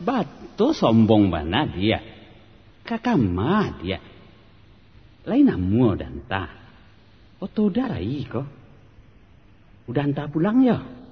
Batu sombong bana dia. Kakama dia. Lain namu danta. Oto darai ko. Udah anta pulang ya.